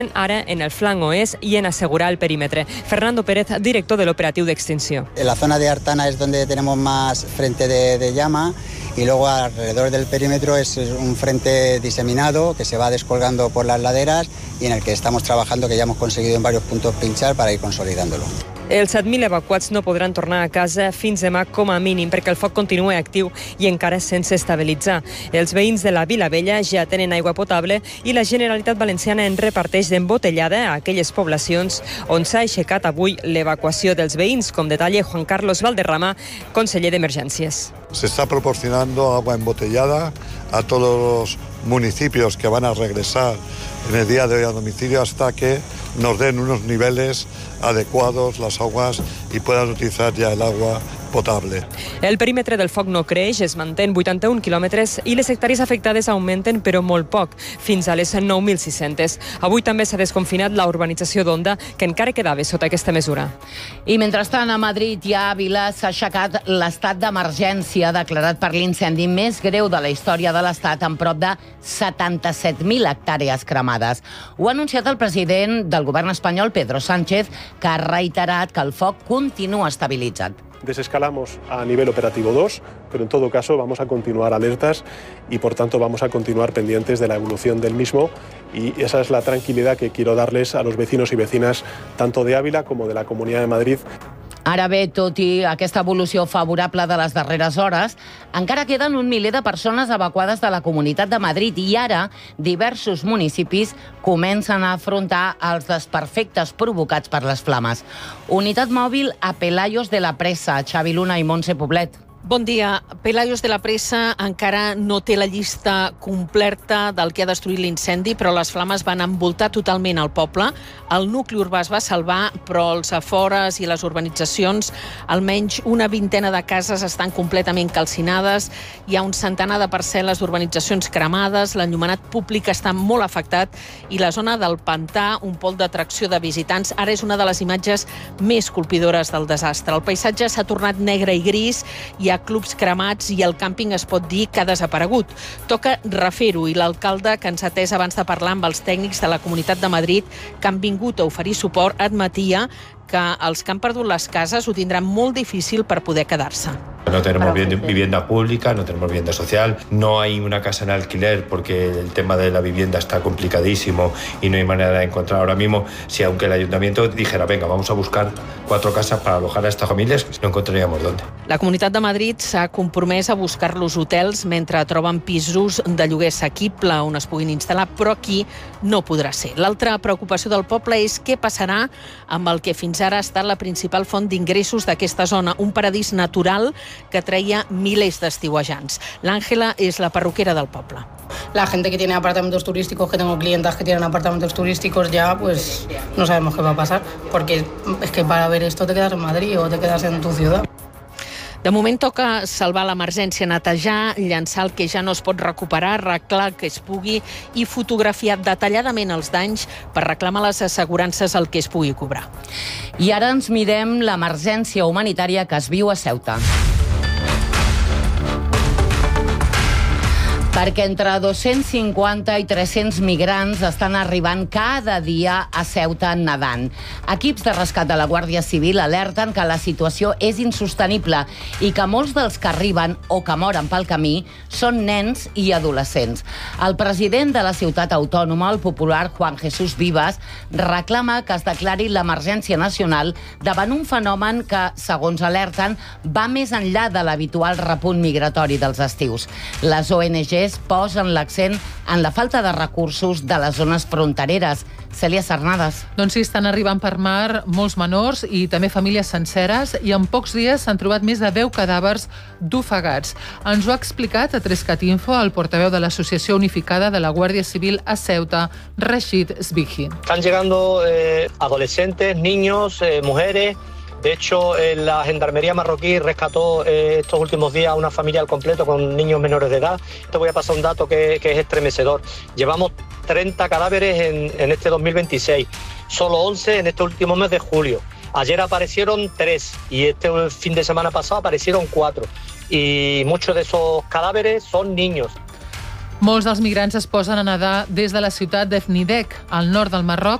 ara en el flanc oest y en asegurar el perímetre. Fernando Pérez, director del operativo de extinción. En la zona de Artana es donde tenemos más frente de llama y luego alrededor del perímetro es un frente diseminado que se va descolgando por las laderas y en el que estamos trabajando, que ya hemos conseguido en varios puntos pinchar para ir consolidándolo. Els 7.000 evacuats no podran tornar a casa fins demà com a mínim perquè el foc continua actiu i encara sense estabilitzar. Els veïns de la Vila Vella ja tenen aigua potable i la Generalitat Valenciana en reparteix d'embotellada a aquelles poblacions on s'ha aixecat avui l'evacuació dels veïns, com detalla Juan Carlos Valderrama, conseller d'Emergències. Se está proporcionando agua embotellada a todos los municipios que van a regresar en el día de hoy a domicilio hasta que nos den unos niveles adecuados las aguas y puedan utilizar ya el agua potable. El perímetre del foc no creix, es manté en 81 quilòmetres i les hectàrees afectades augmenten, però molt poc, fins a les 9.600. Avui també s'ha desconfinat la urbanització d'Onda, que encara quedava sota aquesta mesura. I mentrestant, a Madrid i a Àvila s'ha aixecat l'estat d'emergència declarat per l'incendi més greu de la història de l'Estat, amb prop de 77.000 hectàrees cremades. Ho ha anunciat el president del govern espanyol, Pedro Sánchez, que ha reiterat que el foc continua estabilitzat. Desescalamos a nivel operativo 2, pero en todo caso vamos a continuar alertas y por tanto vamos a continuar pendientes de la evolución del mismo y esa es la tranquilidad que quiero darles a los vecinos y vecinas tanto de Ávila como de la Comunidad de Madrid. Ara bé, tot i aquesta evolució favorable de les darreres hores, encara queden 1 miler de persones evacuades de la Comunitat de Madrid i ara diversos municipis comencen a afrontar els desperfectes provocats per les flames. Unitat mòbil a Pelayos de la Presa, Xavi Luna i Montse Poblet. Bon dia. Pelayos de la Presa encara no té la llista completa del que ha destruït l'incendi, però les flames van envoltar totalment el poble. El nucli urbà es va salvar, però els afores i les urbanitzacions, almenys una vintena de cases estan completament calcinades, hi ha un centenar de parcel·les d'urbanitzacions cremades, l'enllumenat públic està molt afectat i la zona del pantà, un pol d'atracció de visitants, ara és una de les imatges més colpidores del desastre. El paisatge s'ha tornat negre i gris, hi ha clubs cremats i el càmping es pot dir que ha desaparegut. Toca refer-ho i l'alcalde, que ens ha atès abans de parlar amb els tècnics de la Comunitat de Madrid que han vingut a oferir suport, admetia que els que han perdut les cases ho tindran molt difícil per poder quedar-se. No tenemos vivienda pública, no tenemos vivienda social, no hay una casa en alquiler porque el tema de la vivienda está complicadísimo y no hay manera de encontrar ahora mismo. Si aunque el ayuntamiento dijera, venga, vamos a buscar 4 casas para alojar a estas familias, no encontraríamos dónde. La Comunitat de Madrid s'ha compromès a buscar-los hotels mentre troben pisos de lloguer assequible on es puguin instal·lar, però aquí no podrà ser. L'altra preocupació del poble és què passarà amb el que fins ara ha estat la principal font d'ingressos d'aquesta zona, un paradís natural que treia milers d'estiuejants. L'Àngela és la perruquera del poble. La gente que tiene apartamentos turísticos, que tengo clientas que tienen apartamentos turísticos, ya pues no sabemos qué va a pasar, porque es que para ver esto te quedas en Madrid o te quedas en tu ciudad. De moment toca salvar l'emergència, netejar, llançar el que ja no es pot recuperar, arreglar el que es pugui i fotografiar detalladament els danys per reclamar les assegurances el que es pugui cobrar. I ara ens mirem l'emergència humanitària que es viu a Ceuta. Perquè entre 250 i 300 migrants estan arribant cada dia a Ceuta nedant. Equips de rescat de la Guàrdia Civil alerten que la situació és insostenible i que molts dels que arriben o que moren pel camí són nens i adolescents. El president de la ciutat autònoma, el popular Juan Jesús Vivas, reclama que es declari l'emergència nacional davant un fenomen que, segons alerten, va més enllà de l'habitual repunt migratori dels estius. Les ONG posen l'accent en la falta de recursos de les zones frontereres. Cèlia Sarnades. Doncs sí, estan arribant per mar molts menors i també famílies senceres i en pocs dies s'han trobat més de 10 cadàvers d'ofegats. Ens ho ha explicat a Trescatinfo el portaveu de l'Associació Unificada de la Guàrdia Civil a Ceuta, Rashid Sbighi. Están llegando adolescentes, niños, mujeres. De hecho, la Gendarmería marroquí rescató estos últimos días a una familia al completo con niños menores de edad. Te voy a pasar un dato que es estremecedor. Llevamos 30 cadáveres en este 2026, solo 11 en este último mes de julio. Ayer aparecieron 3 y este fin de semana pasado aparecieron 4. Y muchos de esos cadáveres son niños. Molts dels migrants es posen a nedar des de la ciutat d'Efnidek, al nord del Marroc,